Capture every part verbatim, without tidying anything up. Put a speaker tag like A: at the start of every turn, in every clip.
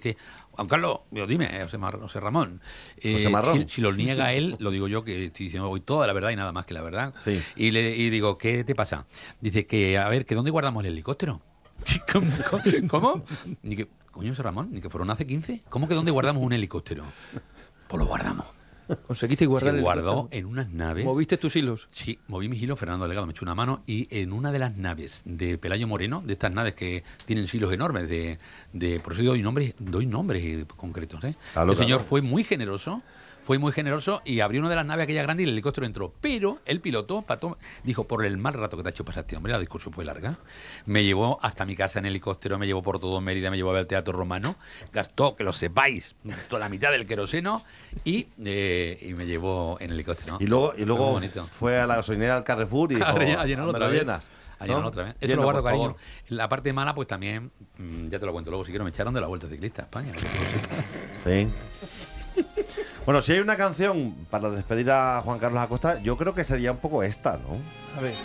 A: dice, Juan Carlos, digo, dime, eh, José, Mar, José Ramón, eh,
B: José Marrón.
A: si, si lo niega él, lo digo yo, que estoy diciendo hoy toda la verdad y nada más que la verdad.
B: Sí.
A: Y le y digo, ¿qué te pasa? Dice que, a ver, que ¿dónde guardamos el helicóptero? ¿Cómo? ¿Cómo? Ni que, coño, José Ramón, ni que fueron hace quince. ¿Cómo que dónde guardamos un helicóptero? Pues lo guardamos.
C: ¿Conseguiste guardar
A: Se
C: el
A: guardó
C: helicóptero?
A: en unas naves.
C: ¿Moviste tus hilos?
A: Sí, moví mis hilos, Fernando Delgado me echó una mano, y en una de las naves de Pelayo Moreno, de estas naves que tienen hilos enormes, de, de por eso doy nombres, doy nombres concretos, ¿eh?
B: Claro,
A: el señor
B: claro.
A: fue muy generoso, fue muy generoso y abrió una de las naves aquella grande y el helicóptero entró. Pero el piloto, Pato, dijo, por el mal rato que te ha hecho pasar este hombre, la discusión fue larga, me llevó hasta mi casa en helicóptero, me llevó por todo Mérida, me llevó a ver el Teatro Romano, gastó, que lo sepáis, toda la mitad del queroseno y, eh, y me llevó en helicóptero.
B: Y luego, y
A: Muy
B: luego
A: bonito.
B: fue a la gasolinera al Carrefour y dijo,
A: A rellenar- a llenarlo
B: ¿me
A: otra
B: lo
A: vez.
B: llenas?
A: A
B: ¿No?
A: llenarlo otra vez. Eso
B: Lleno,
A: lo guardo,
B: por
A: cariño.
B: favor.
A: La parte mala, pues también, mmm, ya te lo cuento luego, si quiero, me echaron de la Vuelta Ciclista a España.
B: Sí. Bueno, si hay una canción para despedir a Juan Carlos Acosta, yo creo que sería un poco esta, ¿no?
C: A ver.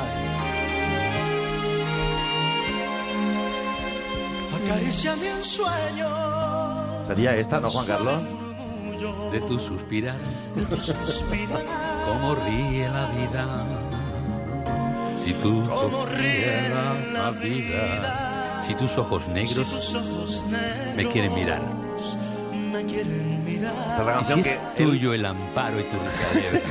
D: Acaríciame en sueño.
B: Sería esta, ¿no, Juan Carlos?
A: De tu suspirar,
D: De tu suspirar.
A: cómo ríe la vida. Si tú
D: Cómo ríe
A: supieras
D: la vida.
A: Si tus ojos
D: Si
A: negros
D: tus ojos negros
A: me quieren mirar.
D: Me quieren mirar.
B: Esta es la
A: Y si
B: canción
A: es
B: que él-
A: tuyo el amparo y tu risa leve.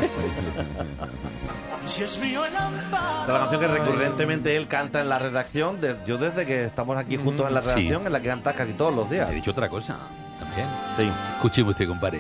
D: Si es mío el amparo.
B: esta es la canción que recurrentemente él canta en la redacción. de- yo desde que estamos aquí juntos en la
A: Sí.
B: redacción, en la que canta casi todos los días.
A: Te he dicho otra cosa también.
B: Sí.
A: Escúcheme usted, compadre.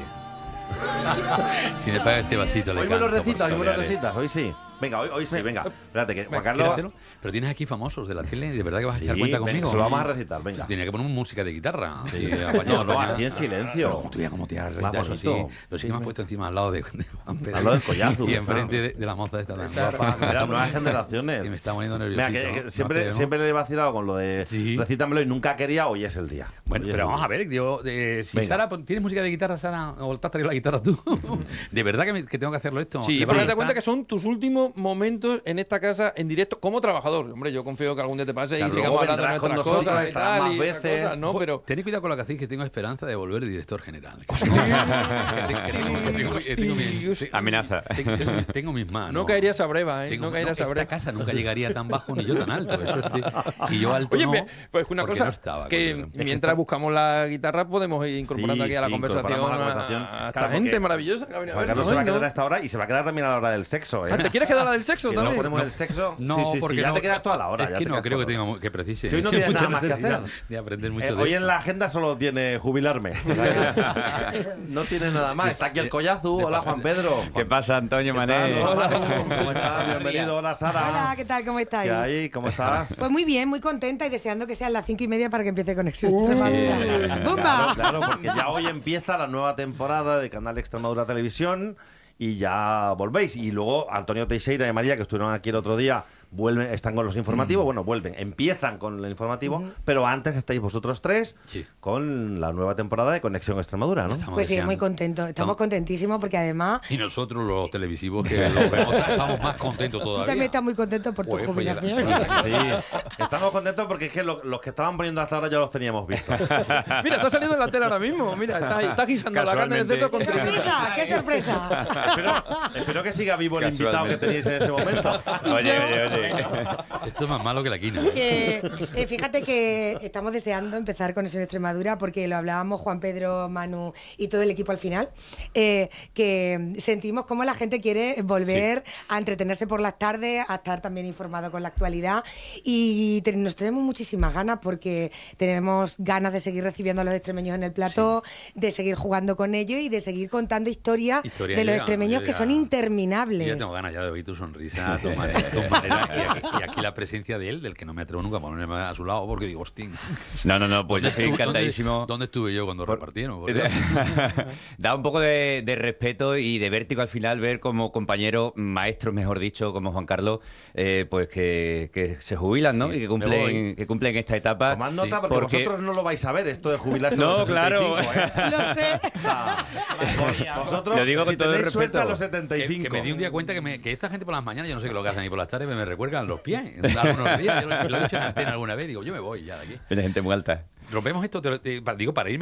A: Si me paga este vasito, le
B: Hoy me lo
A: canto por
B: recitas, hoy me lo
A: Soleares.
B: recitas, hoy sí. Venga, hoy, hoy sí, venga. Espérate, que Juan
A: ¿Quieres
B: Carlos...
A: hacerlo? Pero tienes aquí famosos de la tele, ¿de verdad que vas a
B: Sí,
A: echar cuenta
B: venga,
A: conmigo?
B: se lo vamos a recitar, venga.
A: Tenía que poner música de guitarra. Sí,
B: No, no, así en silencio.
A: Pero como tú ya, como te has
B: Más
A: recitado eso así.
B: bonito.
A: Pero sí que me has puesto encima al lado de, de Juan Pedro.
B: Al lado del collazo.
A: Y enfrente de, de la moza esta tan guapa. que me
B: Mira,
A: está
B: nuevas
A: poniendo-
B: generaciones.
A: Que me está poniendo
B: Mira,
A: nerviosito.
B: que, que
A: ¿no?
B: siempre,
A: ¿no?
B: siempre le he vacilado con lo de
A: Sí.
B: recítamelo y nunca quería, hoy es el día.
A: Bueno,
B: Hoy es
A: pero
B: el
A: vamos
B: día.
A: a ver, yo, eh, si
B: Venga.
A: Sara, pon- ¿tienes música de guitarra, Sara? ¿O te has traído la guitarra tú? ¿De verdad que, me- que tengo que hacerlo esto?
C: Sí,
A: ¿Le
C: pero
A: va a
C: date cuenta
A: gustar?
C: que son tus últimos momentos en esta casa en directo como trabajador. Hombre, yo confío que algún día te pase
B: Claro,
C: y
B: luego
C: sigamos hablando de
B: vendrás con
C: nuestras
B: nosotros,
C: cosas y
B: estarás
C: tal.
B: más
C: y esas
B: veces.
C: cosas, ¿no? Pero
A: Tened cuidado con lo que hacéis, que tengo esperanza de volver director general. Que tengo- que tengo- que tengo- que tengo mis- tengo-
E: Amenaza.
A: Tengo, tengo- tengo mis manos.
C: no caerías a breva, ¿eh?
A: Tengo-
C: no caerías a
A: esta
C: breva.
A: casa nunca llegaría tan bajo ni yo tan alto. Eso es de- y yo alto
C: Oye,
A: no,
C: me- pues una
A: porque
C: cosa,
A: no estaba,
C: que
A: coño.
C: mientras buscamos la guitarra podemos ir incorporando
B: Sí,
C: aquí a la
B: sí,
C: conversación
B: incorporamos a la
C: a,
B: conversación.
C: a esta
B: Claro,
C: gente
B: porque
C: maravillosa que ha venido a
B: Juan
C: vernos
B: Carlos se va a
C: hoy,
B: quedar
C: ¿no?
B: a esta hora y se va a quedar también a la hora del sexo, ¿eh?
C: Ah, ¿te quieres quedar a la del sexo
B: Que no
C: también?
B: ponemos el sexo.
A: No,
B: sí, sí, sí,
A: porque
B: ya
A: no,
B: te quedas toda la hora.
A: Es
B: ya
A: que
B: te
A: no
B: quedas
A: creo que
B: toda la hora.
A: tenga que precise.
B: Si hoy no
A: Mucha
B: tienes nada más que
A: necesidad
B: hacer.
A: de aprender mucho
B: Eh,
A: de
B: hoy en
A: esto.
B: la agenda solo tiene jubilarme. O sea que no tiene nada más. Está aquí el collazo. Hola, Juan Pedro.
E: ¿Qué pasa, Antonio
B: ¿Qué
E: Mané?
B: tal? Hola, ¿cómo estás? Bienvenido. Hola, Sara.
F: Hola, ¿qué tal? ¿Cómo estáis?
B: ¿Qué hay? ¿Cómo estás?
F: Pues muy bien, muy contenta y deseando que sean las cinco y media para que empiece Conexión Extremadura. ¡Bumba!
B: Claro, claro, porque ya hoy empieza la nueva temporada de Canal Extremadura Televisión y ya volvéis. Y luego Antonio Teixeira y María, que estuvieron aquí el otro día, vuelven, están con los informativos. Bueno, vuelven, empiezan con el informativo, pero antes estáis vosotros tres
A: Sí.
B: con la nueva temporada de Conexión Extremadura, ¿no?
A: Estamos
F: Pues sí,
A: deseando.
F: muy contentos. Estamos contentísimos porque además
A: Y nosotros, los televisivos, que los vemos, estamos más contentos
F: tú
A: todavía.
F: también estás muy contento por tu
A: Pues, pues,
F: jubilación.
B: Sí, estamos contentos porque es que lo- los que estaban poniendo hasta ahora ya los teníamos vistos.
C: Mira, está saliendo en la tela ahora mismo. Mira, está, está guisando la carne de
E: Casualmente.
C: cerdo con
F: ¡Qué sorpresa! ¡Qué sorpresa!
B: espero, espero que siga vivo el invitado que teníais en ese momento.
E: Oye, oye, oye.
A: Esto es más malo que la quina.
F: Que, eh, fíjate que estamos deseando empezar con eso en Extremadura porque lo hablábamos Juan Pedro, Manu y todo el equipo al final, eh, que sentimos como la gente quiere volver a entretenerse por las tardes, a estar también informado con la actualidad y te- nos tenemos muchísimas ganas porque tenemos ganas de seguir recibiendo a los extremeños en el plató, de seguir jugando con ellos y de seguir contando historias
A: Historia
F: de los
A: llega,
F: extremeños
A: yo
F: que
A: ya-
F: son interminables.
A: Yo ya tengo ganas ya de oír tu sonrisa, tu manera, tu manera, y, aquí, y aquí la presencia de él, del que no me atrevo nunca a ponerme a su lado porque digo, hostia.
E: No, no, no, pues yo estoy
A: ¿Dónde-
E: encantadísimo.
A: ¿Dónde, dónde estuve yo cuando repartieron? Por Dios.
E: Da un poco de, de respeto y de vértigo al final ver como compañeros, maestros, mejor dicho, como Juan Carlos, eh, pues que, que se jubilan, ¿no?
A: Sí,
E: y que
A: me
E: cumplen,
A: voy.
E: que cumplen esta etapa.
B: Tomad nota
A: Sí,
B: porque,
E: porque-
B: vosotros no lo vais a ver, esto de jubilarse
E: No,
B: a los sesenta y cinco,
E: claro.
B: ¿eh?
F: Lo sé.
B: Vos- Vosotros,
E: Lo digo con
B: si
E: todo el
B: tenéis suerte,
E: respeto.
B: a los setenta y
A: Que,
B: cinco.
A: que me di un día cuenta que, me, que esta gente por las mañanas, yo no sé qué es lo que hacen, y por las tardes me, me recuerdan los pies. Algunos días, yo lo, lo he dicho en antena alguna vez, digo, yo me voy ya de aquí.
E: Hay gente muy alta.
A: Rompemos esto, te lo- te- digo, para irme.